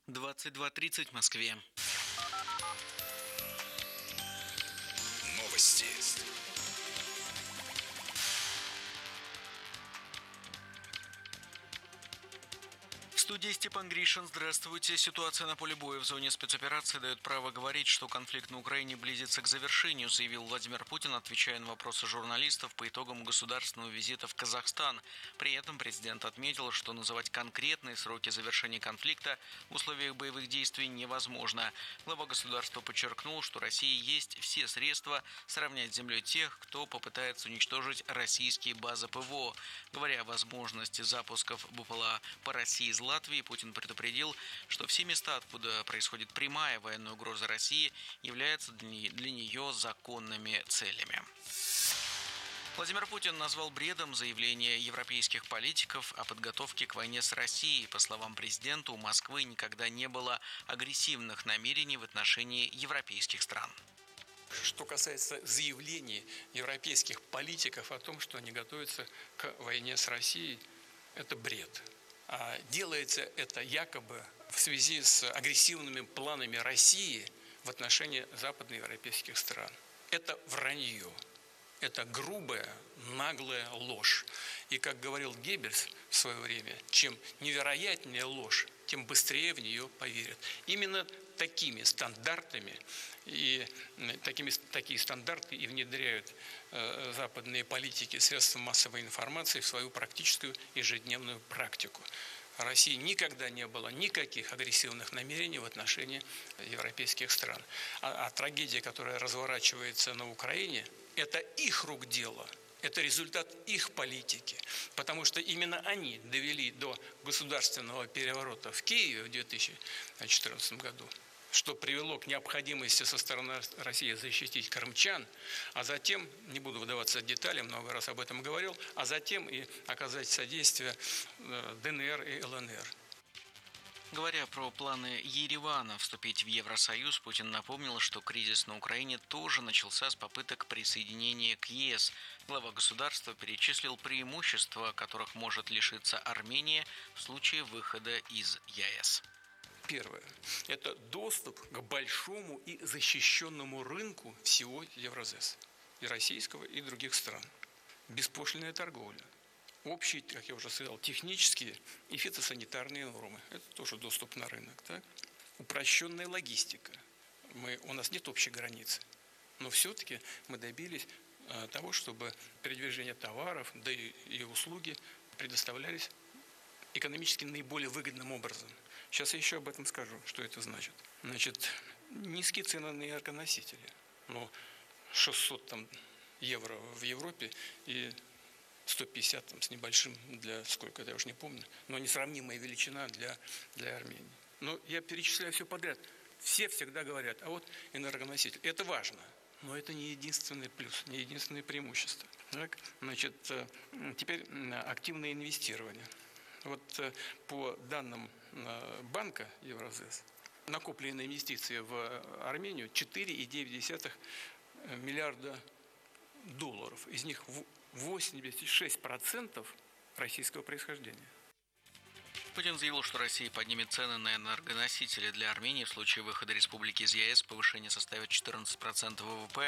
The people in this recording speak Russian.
22:30 в Москве. Новости. В студии Степан Гришин. Здравствуйте. Ситуация на поле боя в зоне спецоперации дает право говорить, что конфликт на Украине близится к завершению, заявил Владимир Путин, отвечая на вопросы журналистов по итогам государственного визита в Казахстан. При этом президент отметил, что называть конкретные сроки завершения конфликта в условиях боевых действий невозможно. Глава государства подчеркнул, что России есть все средства сравнять с землей тех, кто попытается уничтожить российские базы ПВО. Говоря о возможности запусков БПЛА по России из Латвии, Путин предупредил, что все места, откуда происходит прямая военная угроза России, являются для нее законными целями. Владимир Путин назвал бредом заявление европейских политиков о подготовке к войне с Россией. По словам президента, у Москвы никогда не было агрессивных намерений в отношении европейских стран. Что касается заявлений европейских политиков о том, что они готовятся к войне с Россией, это бред. А делается это якобы в связи с агрессивными планами России в отношении западноевропейских стран. Это вранье. Это грубая, наглая ложь. И, как говорил Геббельс в свое время, чем невероятнее ложь, тем быстрее в нее поверят. Именно такими стандартами такие стандарты и внедряют западные политики средства массовой информации в свою практическую ежедневную практику. В России никогда не было никаких агрессивных намерений в отношении европейских стран. А трагедия, которая разворачивается на Украине, это их рук дело. Это результат их политики, потому что именно они довели до государственного переворота в Киеве в 2014 году, что привело к необходимости со стороны России защитить крымчан, а затем, не буду вдаваться в детали, много раз об этом говорил, а затем и оказать содействие ДНР и ЛНР. Говоря про планы Еревана вступить в Евросоюз, Путин напомнил, что кризис на Украине тоже начался с попыток присоединения к ЕС. Глава государства перечислил преимущества, которых может лишиться Армения в случае выхода из ЕС. Первое – это доступ к большому и защищенному рынку всего Евразес, и российского, и других стран. Беспошлинная торговля. Общие, как я уже сказал, технические и фитосанитарные нормы. Это тоже доступ на рынок. Так? Упрощенная логистика. У нас нет общей границы, но все-таки мы добились того, чтобы передвижение товаров, да и услуги предоставлялись экономически наиболее выгодным образом. Сейчас я еще об этом скажу, что это значит. Значит, низкие цены на энергоносители. 600 евро в Европе и 150 с небольшим для сколько, я уже не помню, но несравнимая величина для Армении. Но я перечисляю все подряд. Все всегда говорят, а вот энергоноситель. Это важно, но это не единственный плюс, не единственное преимущество. Так? Значит, теперь активное инвестирование. Вот по данным банка Евразес, накопленные инвестиции в Армению 4,9 миллиарда долларов. Из них 86% российского происхождения. Путин заявил, что Россия поднимет цены на энергоносители для Армении в случае выхода республики из ЕС. Повышение составит 14% ВВП.